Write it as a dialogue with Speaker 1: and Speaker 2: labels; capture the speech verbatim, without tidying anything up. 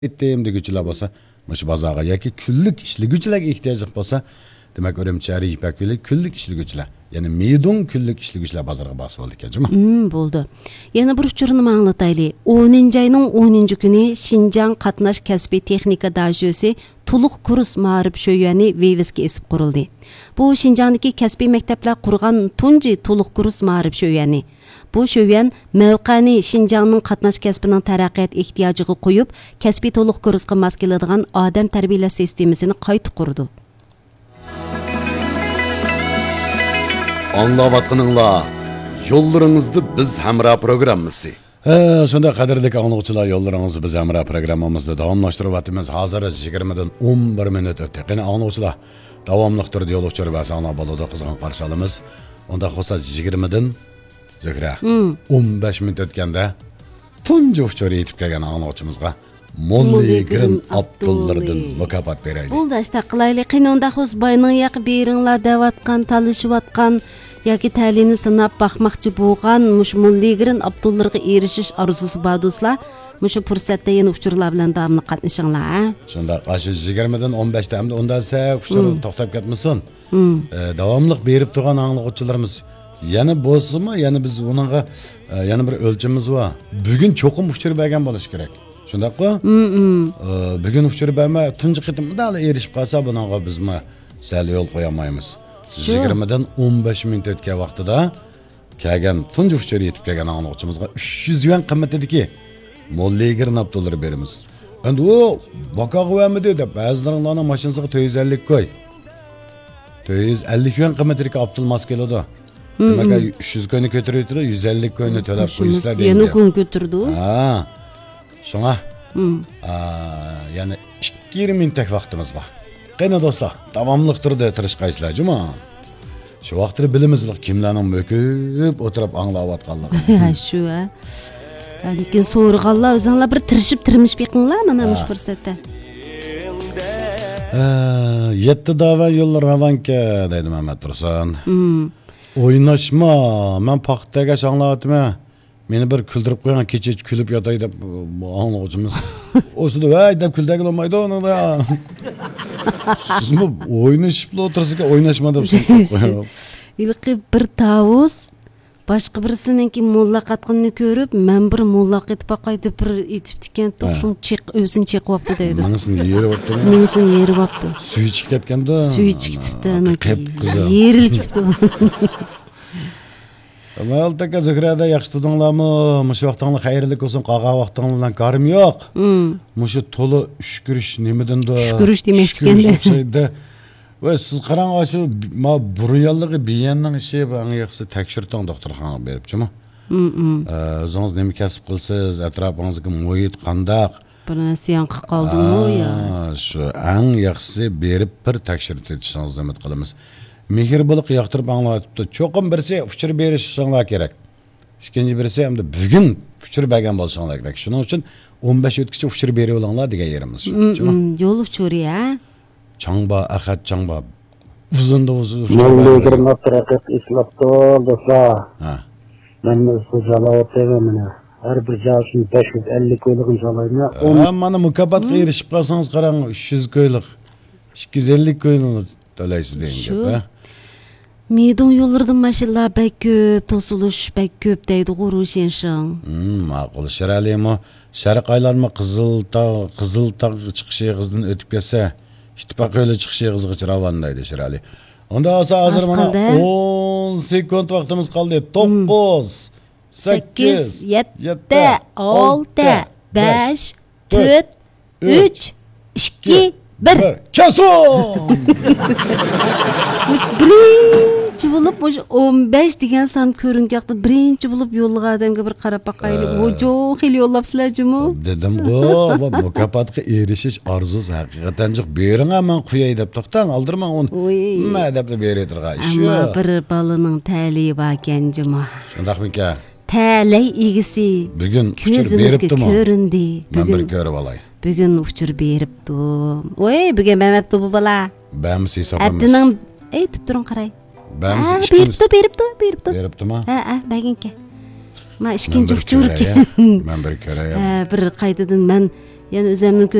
Speaker 1: ettiğim güçler olsa, maşı bazağa ya ki küllük işli güçler ihtiyacı olsa, demek öğrenci İpek Veli küllük işli güçler. Yani midun küllük işli güçler bazarga bası oldu ki, değil mi?
Speaker 2: Hmm, buldu. Yana bir uçurunu anlataylı. onuncu ayının onuncu günü Şinjan Katnaş Kasbi Texnika Dajyosi Tuluk Kurs Mağrib Şöyeni Veyviski esip kuruldu. Bu Şinjan'daki kasbi mektepler kurgan tunci Tuluk Kurs Mağrib Şöyeni. Bu şöyen mevqani Şinjan'ın Katnaş Kasbinin taraqqiyat ihtiyacığı koyup, kasbi Tuluk Kurs'a maskeladigan adam terbiyle sistemini qayta kurdu.
Speaker 3: Anlavatqınыңlar, yollarınızda biz Hamra programmasi.
Speaker 1: He, şunda kadirlik anlıqçılar yollarınızı biz Hamra programımızda davamlaştırıp atımız. Hazır yigirmadan o'n bir minut ötü. Yine anlıqçılar davamlıqtır diyalogçları ve sana balada kızgan qarşalımız. Onda xosa yigirmadan Zöhre, o'n besh minut ötkende tuncu uçları yetip kelgen anlıqçımızga Molli Girin Abdullardan mukafat bereyli.
Speaker 2: Bulda işte qılaylı qinonda xos bayının yaqı berinlar davatkan, talışıvatkan, yoki ta'lini sınap baxmaqçı boğan, muş Molli Girin Abdullarga erişiş arzusu baduslar, muşu fursatda yeni uçurlar bilen davamlı qatnışыңlar, ha?
Speaker 1: Şunda qaşı yigirmadan o'n beshte hem de onda se uçları toxtab ketmesin. Davamlıq berip turgan anlıqçılarımız yani bozma, yani biz onunla yani bir ölçümüz var. Bugün çokum uçur bergen boluş gerek. Şundaq ko? Bugün uçur berme tuncu qitimda erişip qalsa bununla biz mi sel yol qoyamaymiz. yigirmadan o'n besh minut ötken vaqtida kelgan tuncu uçur yetip kelgan anlıqçımızga uch yuz yuan qimmat ediki. Molli Girin Abdullar berimiz. Endi o bakaq vermedi deb bazılarının maşinasiga to'rt yuz ellik koy. to'rt yuz ellik yuan qimmat ediki Abdul maskelada. Demek uch yuz koyunu götürüyordu, yüz ellik koyunu tölep koyuslar deyince.
Speaker 2: Yeni gün götürdü.
Speaker 1: Ha. Şuna, yani yigirma minutlik vaktimiz var. Qani dostlar, davamlıqtır da tırışqaysızlar, cuma. Şu vaxtda bilimizlik kimlerinin möküp oturup anlavatqanlığı.
Speaker 2: Ha, şu ha. Lekin so'rg'anlar o'zinglar bir tirishib tirmish beqinglar mana mush fursatda.
Speaker 1: Yetti dava yollar ravanka deydi Mehmet Tursun. Oynaşma, men paxtaga anlavatma. Meni bir küldürüp qo'ygan kecha kulib yotay deb anlıqçımız. Osida vay deb kuldagil olmaydi onu da. Siz mi oynaşıp otursak oynaşma deb qo'yib.
Speaker 2: Ilqi bir tavus başqa birisininki molla qatqinni ko'rib, men bir molla qetib baqay deb bir etib tikan to'qshun chiq o'zini chiqibdi deydi.
Speaker 1: Menisini yeribdi.
Speaker 2: Menisini yeribdi.
Speaker 1: Suv ichib ketganda.
Speaker 2: Suv ichib ketibdi. Yerilib ketibdi.
Speaker 1: Mal taka Zöhrədə yaxşı tudunlarmı? Muş vaxtınla xeyirlik olsun, qağa vaxtınla karım yox. Muşu tolu şükürüş nemeden de.
Speaker 2: Şükürüş demek
Speaker 1: şeyde. Ve siz qaran açı ma buruyallığı biyanның işi bana yaxşı tekşirtən doktorxana beripçi mi? Özünüz nemi kasıb qılsız, ətrafınızdakı muhit qandaq?
Speaker 2: Bir narsa yanqı qaldımı ya?
Speaker 1: Şu ən yaxşısı berip bir tekşirt etişiniz zahmet qılımız. Mehribolik yaqtirib anglatibdi. Cho'qim birisi uçur berishinglar kerak. İkinci birisi hem de bugün uçur bergan bo'lishinglar kerak. Shuning uchun o'n besh o'tkicha uçur berib olinglar degan yerimiz shu.
Speaker 2: Yo'l uchuri ha?
Speaker 1: Changba, Ahad Changba. Uzunda uzun uçur.
Speaker 4: Molli Girin Abduraqib eslabdi dostlar.
Speaker 1: Ha.
Speaker 4: Men so'zalab o'taman. Har bir joyni besh yuz ellik ko'ylig'ini joylayman.
Speaker 1: Ha, mana mukofatga erishib qolsangiz qarang uch yuz ko'yliq. ikki yuz ellik ko'yliq to'laysiz degan gap.
Speaker 2: Midon yollardan maşallah bek köp, tosuluş bek köp deydi Guruşenşin.
Speaker 1: Hmm, ma'qul Şiralimo. Şarq aylanma Qizil tog' Qizil tog' chiqishi qizdan o'tib ketsa, ittifoq yo'li chiqishi qizg'i chiravan deydi Shirali. Onda olsa hozir mana o'n sekund vaqtimiz qoldi. to'qqiz, sakkiz,
Speaker 2: yetti, olti, besh, to'rt, uch, ikki, bir.
Speaker 1: Keson!
Speaker 2: Birinci bulup o'n besh degan san ko'ringakda birinchi bulup yo'lliq odamga bir qarab baqaylik. Ojo, xil yo'llabsizlar-jimi?
Speaker 1: Dedim go, bu mukofotga erishish arzusi haqiqatan jo'q. Bering men quyay deb to'xtang, aldirma uni. Nima deb beray turgan ish.
Speaker 2: Ammo bir balaning ta'limi bor ekan-jimi?
Speaker 1: Shundaqmi-ka?
Speaker 2: Ta'lay egisi.
Speaker 1: Bugun uçur beribdimi?
Speaker 2: Ko'rindi.
Speaker 1: Men bir ko'rib olay.
Speaker 2: Bugun uçur beribdi. Voy, bugun bermabdi bu bala.
Speaker 1: Bamiz hisobimiz.
Speaker 2: Abdining aytib turing qaray.
Speaker 1: Bamiz
Speaker 2: beribdi, beribdi, beribdi.
Speaker 1: Beribdimi?
Speaker 2: Ha, ha, baginka. Ma ikkinchi
Speaker 1: bir
Speaker 2: uchur
Speaker 1: ko'ray,
Speaker 2: ekan.
Speaker 1: man bir ko'ray.
Speaker 2: Ha, bir qaytadan men yana o'zimning